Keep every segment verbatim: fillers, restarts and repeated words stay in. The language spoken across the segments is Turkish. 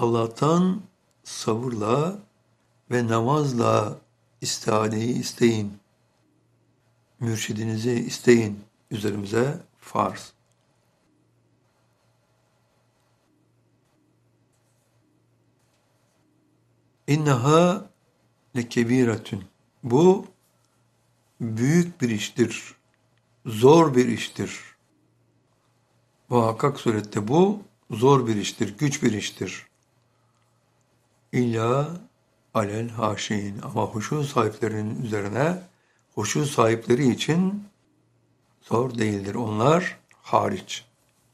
Allah'tan sabırla ve namazla istihaneyi isteyin. Mürşidinizi isteyin. Üzerimize farz. İnneha lekebiretün. Bu büyük bir iştir. Zor bir iştir. Muhakkak surette bu zor bir iştir, güç bir iştir. İlla alel haşin. Ama huşu sahiplerinin üzerine, huşu sahipleri için zor değildir. Onlar hariç.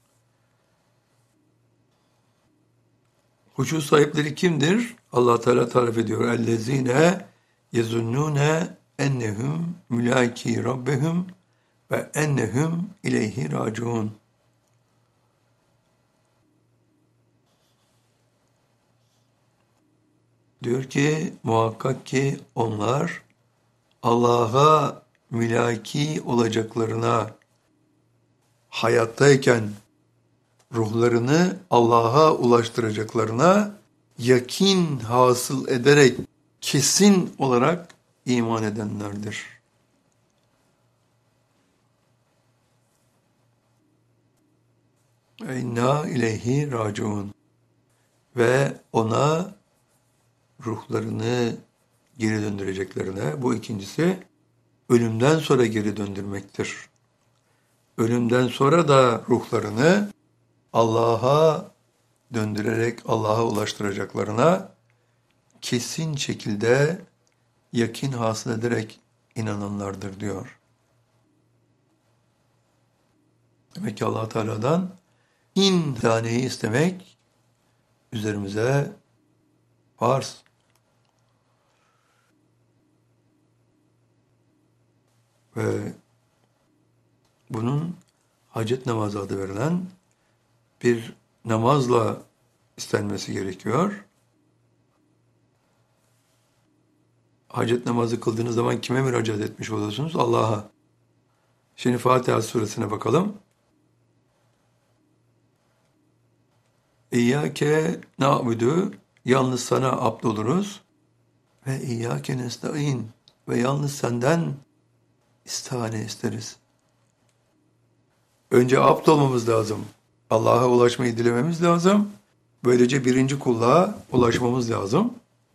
Huşu sahipleri kimdir? Allah Teala tarif ediyor. Ellezine yezunnune ennehum mülaki rabbehum ve ennehum ileyhi raciun. Diyor ki muhakkak ki onlar Allah'a mülaki olacaklarına, hayattayken ruhlarını Allah'a ulaştıracaklarına yakin hasıl ederek kesin olarak iman edenlerdir. İnna ileyhi raciun. Ve ona ruhlarını geri döndüreceklerine, bu ikincisi ölümden sonra geri döndürmektir. Ölümden sonra da ruhlarını Allah'a döndürerek Allah'a ulaştıracaklarına kesin şekilde yakin hasıl ederek inananlardır diyor. Demek ki Allah Teala'dan imtihaneyi istemek üzerimize farz. Ve bunun hacet namazı adı verilen bir namazla istenmesi gerekiyor. Hacet namazı kıldığınız zaman kime müracaat etmiş oluyorsunuz? Allah'a. Şimdi Fatiha suresine bakalım. İyyâke na'budu, yalnız sana abd oluruz. Ve iyyâke nesta'in, ve yalnız senden istihane isteriz. Önce abd olmamız lazım. Allah'a ulaşmayı dilememiz lazım. Böylece birinci kulluğa ulaşmamız lazım.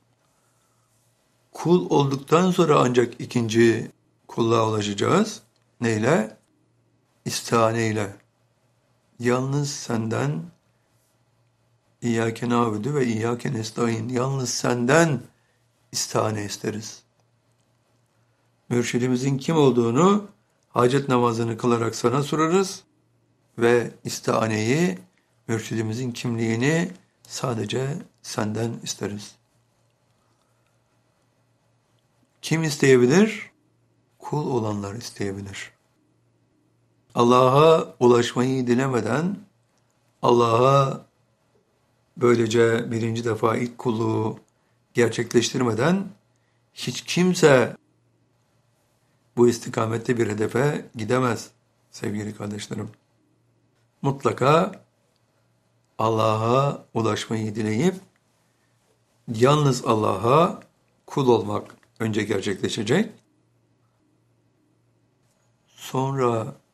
Kul olduktan sonra ancak ikinci kulluğa ulaşacağız. Neyle? İstihane ile. Yalnız senden İyyâke na'budu ve iyyâke nestaîn. Yalnız senden istihane isteriz. Mürşidimizin kim olduğunu hacet namazını kılarak sana sorarız ve istihaneyi, mürşidimizin kimliğini sadece senden isteriz. Kim isteyebilir? Kul olanlar isteyebilir. Allah'a ulaşmayı dilemeden, Allah'a böylece birinci defa ilk kulluğu gerçekleştirmeden hiç kimse bu istikamette bir hedefe gidemez sevgili kardeşlerim. Mutlaka Allah'a ulaşmayı dileyip yalnız Allah'a kul olmak önce gerçekleşecek. Sonra